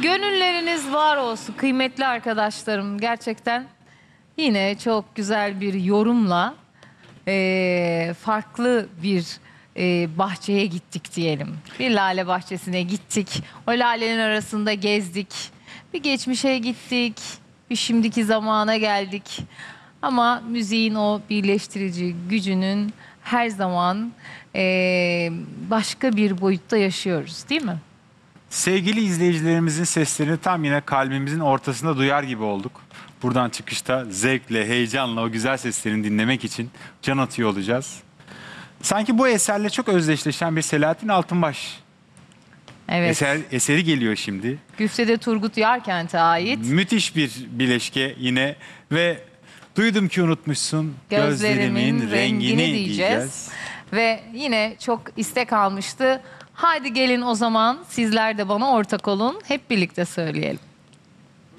Gönülleriniz var olsun kıymetli arkadaşlarım. Gerçekten yine çok güzel bir yorumla farklı bir bahçeye gittik diyelim. Bir lale bahçesine gittik. O lalenin arasında gezdik. Bir geçmişe gittik. Bir şimdiki zamana geldik. Ama müziğin o birleştirici gücünün her zaman başka bir boyutta yaşıyoruz, değil mi? Sevgili izleyicilerimizin seslerini tam yine kalbimizin ortasında duyar gibi olduk. Buradan çıkışta zevkle, heyecanla o güzel seslerini dinlemek için can atıyor olacağız. Sanki bu eserle çok özdeşleşen bir Selahattin Altınbaş Evet. eseri geliyor şimdi. Güftede Turgut Yarkent'e ait. Müthiş bir bileşke yine ve duydum ki unutmuşsun Gözlerimin rengini diyeceğiz. Ve yine çok istek almıştı. Haydi gelin o zaman sizler de bana ortak olun. Hep birlikte söyleyelim.